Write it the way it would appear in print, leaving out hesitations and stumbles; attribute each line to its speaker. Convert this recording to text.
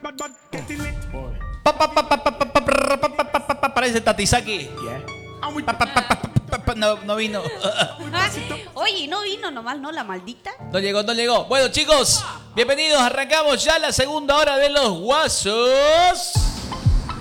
Speaker 1: Parece Tatisaki. No vino.
Speaker 2: Oye, no vino nomás, ¿no? La maldita.
Speaker 1: No llegó. Bueno, chicos, bienvenidos. Arrancamos ya la segunda hora de Los Guasos.